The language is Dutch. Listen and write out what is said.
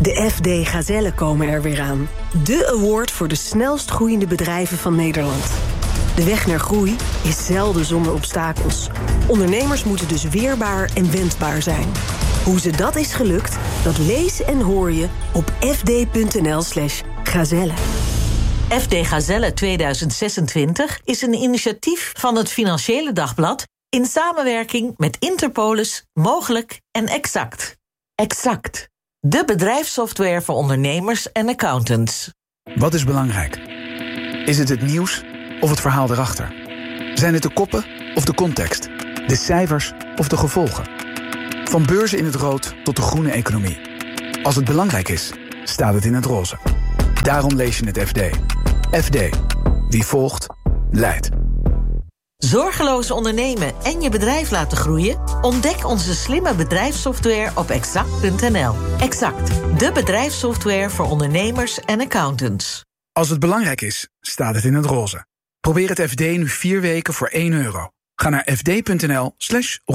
De FD Gazellen komen er weer aan. De award voor de snelst groeiende bedrijven van Nederland. De weg naar groei is zelden zonder obstakels. Ondernemers moeten dus weerbaar en wendbaar zijn. Hoe ze dat is gelukt, dat lees en hoor je op fd.nl/gazelle. FD Gazelle 2026 is een initiatief van het Financiële Dagblad in samenwerking met Interpolis, Mogelijk en Exact. Exact, de bedrijfssoftware voor ondernemers en accountants. Wat is belangrijk? Is het nieuws of het verhaal erachter? Zijn het de koppen of de context? De cijfers of de gevolgen? Van beurzen in het rood tot de groene economie. Als het belangrijk is, staat het in het roze. Daarom lees je het FD. FD. Wie volgt, leidt. Zorgeloos ondernemen en je bedrijf laten groeien? Ontdek onze slimme bedrijfssoftware op exact.nl. Exact, de bedrijfssoftware voor ondernemers en accountants. Als het belangrijk is, staat het in het roze. Probeer het FD nu 4 weken voor €1. Ga naar fd.nl/roze.